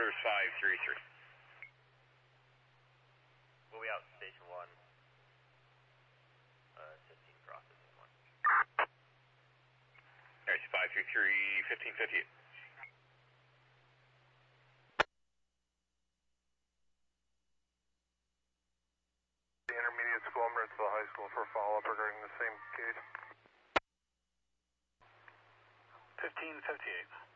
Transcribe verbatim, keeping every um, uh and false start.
Quarters five three three. We'll be out station one. Uh, fifteen processing one. There's five three three, fifteen fifty-eight. The intermediate school, Marysville High School for follow-up regarding the same case. fifteen fifty-eight.